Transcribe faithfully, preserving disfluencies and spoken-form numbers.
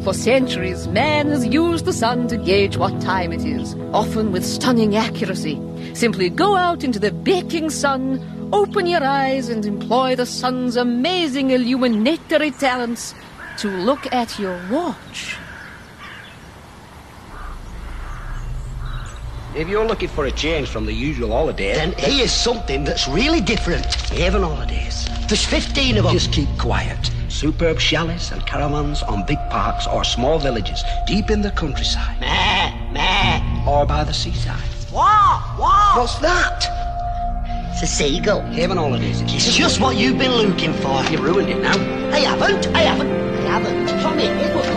For centuries, man has used the sun to gauge what time it is, often with stunning accuracy. Simply go out into the baking sun, open your eyes and employ the sun's amazing illuminatory talents to look at your watch. If you're looking for a change from the usual holiday, then here's something that's really different. Haven Holidays. There's fifteen of them. Just keep quiet. Superb chalets and caravans on big parks or small villages deep in the countryside. Meh, meh. Or by the seaside. What? What? What's that? It's a seagull. Haven Holidays. It's just what you've been looking for. You ruined it now. I haven't. I haven't. I haven't. Come here.